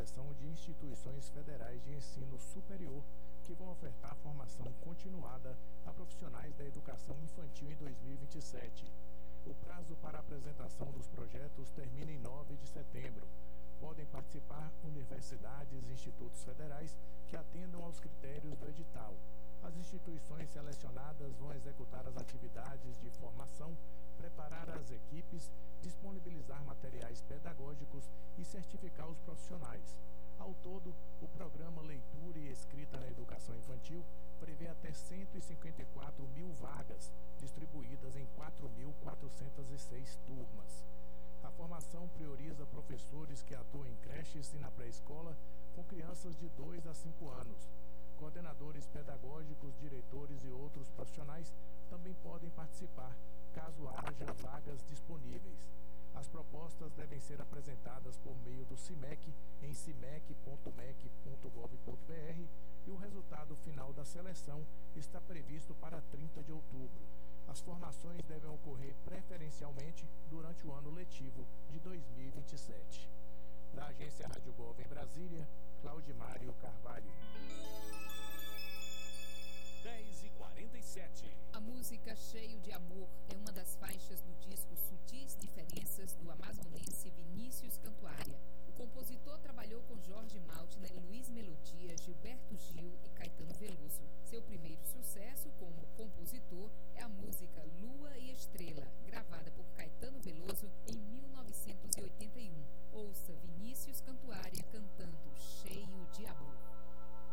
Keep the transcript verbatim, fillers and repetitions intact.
seleção de instituições federais de ensino superior que vão ofertar formação continuada a profissionais da educação infantil em dois mil e vinte e sete. O prazo para a apresentação dos projetos termina em nove de setembro. Podem participar universidades e institutos federais que atendam aos critérios do edital. As instituições selecionadas vão executar as atividades de formação, preparar as equipes, disponibilizar materiais pedagógicos e certificar os profissionais. Ao todo, o programa Leitura e Escrita na Educação Infantil prevê até cento e cinquenta e quatro mil vagas, distribuídas em quatro mil quatrocentas e seis turmas. A formação prioriza professores que atuam em creches e na pré-escola com crianças de dois a cinco anos. Coordenadores pedagógicos, diretores e outros profissionais também podem participar, caso haja vagas disponíveis. As propostas devem ser apresentadas por meio do CIMEC em cimec ponto mec ponto gov ponto br e o resultado final da seleção está previsto para trinta de outubro. As formações devem ocorrer preferencialmente durante o ano letivo de dois mil e vinte e sete. Da Agência Rádio Gov em Brasília, Claudimário Carvalho. dez e quarenta e sete. A música Cheio de Amor é uma das faixas do disco Sutis Diferenças do amazonense Vinícius Cantuária. O compositor trabalhou com Jorge Maltes